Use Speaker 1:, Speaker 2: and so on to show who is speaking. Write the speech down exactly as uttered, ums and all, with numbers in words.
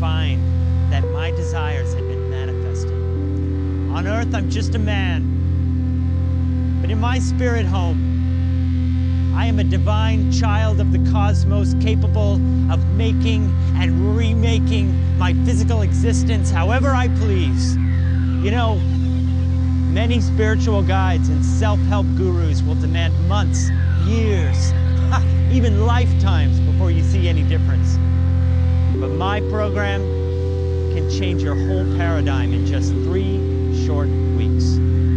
Speaker 1: find that my desires had been manifested. On earth, I'm just a man, but in my spirit home, I am a divine child of the cosmos, capable of making and remaking my physical existence however I please. You know, many spiritual guides and self-help gurus will demand months, years, even lifetimes before you see any difference. But my program can change your whole paradigm in just three short